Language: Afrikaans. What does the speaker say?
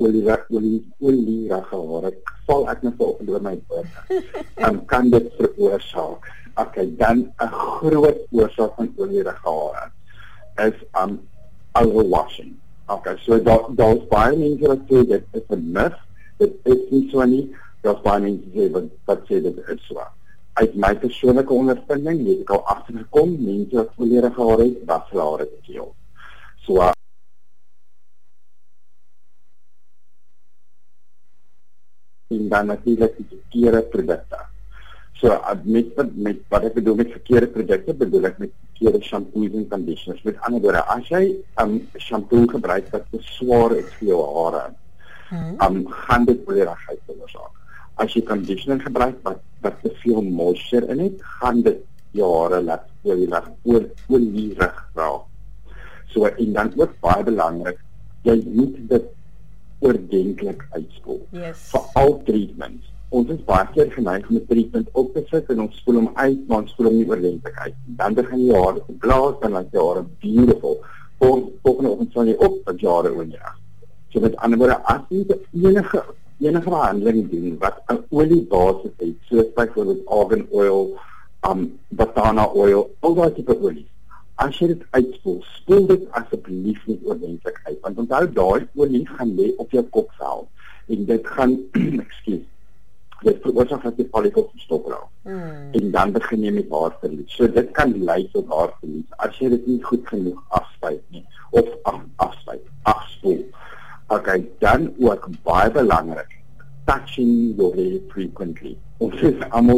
olierige hare, val ek nou vanoggend oor my bord, kan dit veroorsaak. Okay, dan 'n groot oorsaak van olierige hare is overwashing. Okay, so daar's baie mense wat sê dit is 'n myth, dit is nie so nie, daar's baie mense wat sê dit is so. Uit my persoonlike ondervinding, het ek al agtergekom, mense wat olierige hare het, was hulle hare te veel. So en dan natuurlik die verkeerde produkte. So met wat ek bedoel met verkeerde produkte, bedoel ek met verkeerde shampoos en conditioners. Met ander woorde, as jy shampoo gebruik wat te swaar is vir jou hare, gaan dit olierigheid veroorsaak. As jy conditioner gebruik wat te veel moisture in het, gaan dit jou hare laat olierig raak. So en dan ook baie belangrik, jy moet dit oordentlik uitspoel. Yes. Vir al treatments. Ons is baie keer geneig om 'n treatment op te sit en ons spoel hom uit, maar ons spoel hom nie oordentlik uit. Dan begin jy hare te blaas, dan laat jou hare beautiful. Volgende oggend sal jy op dat jou hare olierig. So met ander woorde, as jy enige behandeling doen wat 'n oliebasis het, soos byvoorbeeld argan oil, batana oil, al daai tipe olies. As jy dit uitspoel, spoel dit asseblief nie oordentlik uit, want onthou daai olie gaan lê op jou kopvel en dit gaan dit veroorsaak dat die follikels stop raak. En dan begin jy met haarverlies. So dit kan lei tot haarverlies as jy dit nie goed genoeg afspuit nie of afspoel. Okay, dan ook baie belangrik, touching your hair frequently. Ons is almal